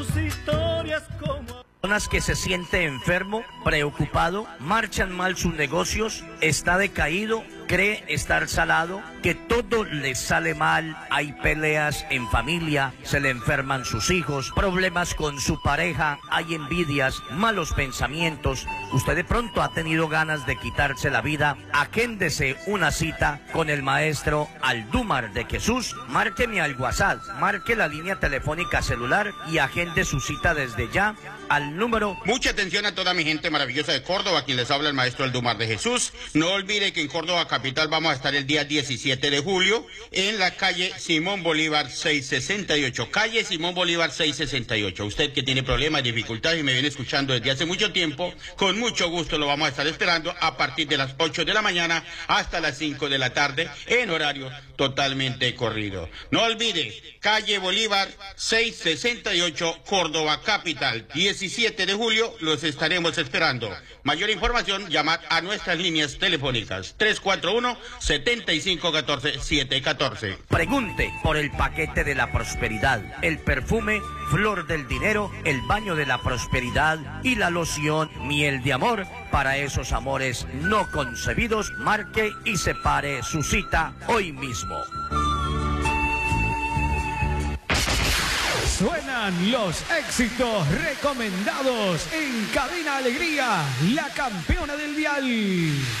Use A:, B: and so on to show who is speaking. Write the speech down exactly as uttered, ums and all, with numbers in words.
A: Historias como...
B: Personas que se siente enfermo, preocupado, marchan mal sus negocios, está decaído, cree estar salado, que todo le sale mal, hay peleas en familia, se le enferman sus hijos, problemas con su pareja, hay envidias, malos pensamientos. Usted de pronto ha tenido ganas de quitarse la vida, agéndese una cita con el maestro Aldúmar de Jesús, márqueme al WhatsApp, marque la línea telefónica celular y agende su cita desde ya al número...
C: Mucha atención a toda mi gente maravillosa de Córdoba, a quien les habla el maestro Aldúmar de Jesús. No olvide que en Córdoba capital vamos a estar el día diecisiete de julio en la calle Simón Bolívar seiscientos sesenta y ocho. Calle Simón Bolívar seiscientos sesenta y ocho. Usted que tiene problemas, dificultades y me viene escuchando desde hace mucho tiempo, con mucho gusto lo vamos a estar esperando a partir de las ocho de la mañana hasta las cinco de la tarde en horario totalmente corrido. No olvide, calle Bolívar seiscientos sesenta y ocho, Córdoba capital. diecisiete de julio los estaremos esperando. Mayor información, llamar a nuestras líneas telefónicas tres cuatro uno, siete cinco uno cuatro, siete uno cuatro.
B: Pregunte por el paquete de la prosperidad, el perfume Flor del Dinero, el baño de la prosperidad y la loción Miel de Amor. Para esos amores no concebidos, marque y separe su cita hoy mismo.
A: Suenan los éxitos recomendados en Cadena Alegría, la campeona del dial.